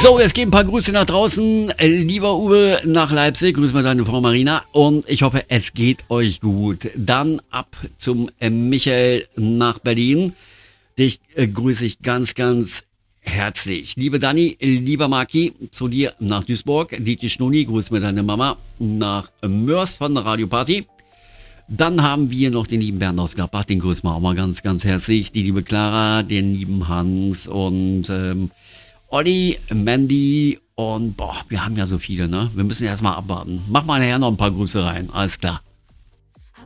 So, es gehen ein paar Grüße nach draußen. Lieber Uwe nach Leipzig, grüß mal deine Frau Marina und ich hoffe, es geht euch gut. Dann ab zum Michael nach Berlin. Dich grüße ich ganz, ganz herzlich. Liebe Dani, lieber Maki, zu dir nach Duisburg. Dieter Schnuni, grüß mir deine Mama nach Mörs von der Radio Party. Dann haben wir noch den lieben Bernd aus Gladbach, den grüßen wir auch mal ganz, ganz herzlich. Die liebe Clara, den lieben Hans und Olli, Mandy und wir haben ja so viele, ne? Wir müssen erstmal abwarten. Mach mal nachher noch ein paar Grüße rein, alles klar.